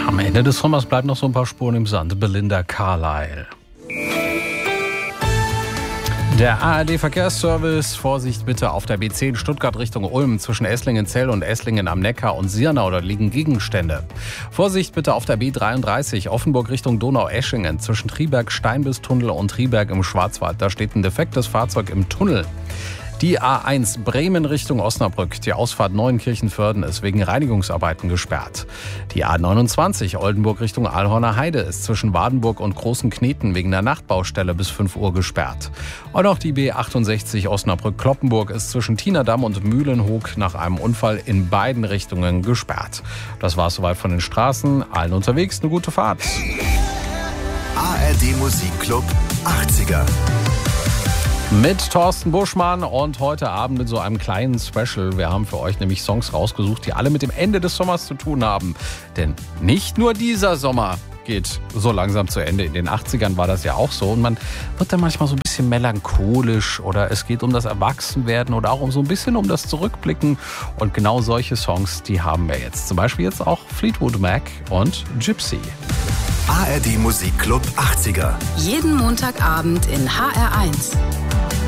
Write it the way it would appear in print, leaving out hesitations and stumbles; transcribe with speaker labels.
Speaker 1: Am Ende des Sommers bleiben noch so ein paar Spuren im Sand. Belinda Carlisle. Der ARD-Verkehrsservice, Vorsicht bitte auf der B10 Stuttgart Richtung Ulm zwischen Esslingen-Zell und Esslingen am Neckar und Sirnau, da liegen Gegenstände. Vorsicht bitte auf der B33 Offenburg Richtung Donau-Eschingen zwischen Triberg-Steinbiss-Tunnel und Triberg im Schwarzwald, da steht ein defektes Fahrzeug im Tunnel. Die A1 Bremen Richtung Osnabrück, die Ausfahrt Neuenkirchen-Vörden ist wegen Reinigungsarbeiten gesperrt. Die A29 Oldenburg Richtung Alhorner Heide ist zwischen Wadenburg und Großen Kneten wegen der Nachtbaustelle bis 5 Uhr gesperrt. Und auch die B68 Osnabrück-Kloppenburg ist zwischen Tienerdam und Mühlenhoek nach einem Unfall in beiden Richtungen gesperrt. Das war's soweit von den Straßen. Allen unterwegs eine gute Fahrt.
Speaker 2: ARD Musikclub 80er.
Speaker 1: Mit Thorsten Buschmann und heute Abend mit so einem kleinen Special. Wir haben für euch nämlich Songs rausgesucht, die alle mit dem Ende des Sommers zu tun haben. Denn nicht nur dieser Sommer geht so langsam zu Ende. In den 80ern war das ja auch so. Und man wird dann manchmal so ein bisschen melancholisch oder es geht um das Erwachsenwerden oder auch um so ein bisschen um das Zurückblicken. Und genau solche Songs, die haben wir jetzt. Zum Beispiel jetzt auch Fleetwood Mac und Gypsy.
Speaker 2: ARD Musikclub 80er.
Speaker 3: Jeden Montagabend in HR1.